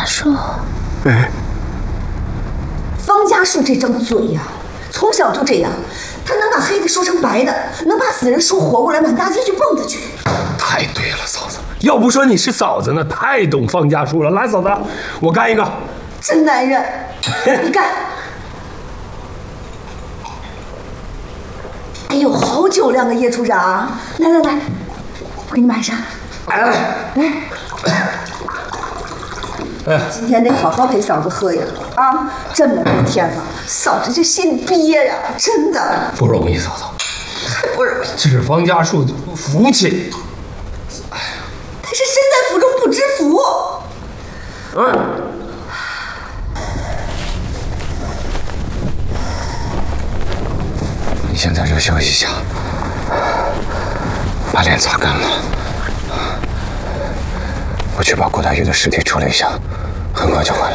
树， 哎， 方家树这张嘴呀，从小就这样，他能把黑的说成白的，能把死人说活过来，满大街去蹦跶去。 太对了，嫂子，要不说你是嫂子呢，太懂方家树了。来，嫂子，我干一个。 真男人，你干！哎呦，好酒量啊，叶处长！来来来，我给你买上。 哎， 今天得好好陪嫂子喝呀！啊，这么多天了，嫂子这心里憋呀，真的不容易，嫂子，不是，这是方家树的福气。 他是身在福中不知福。 你现在就休息一下，把脸擦干了。我去把顾大玉的尸体处理一下，很快就回来。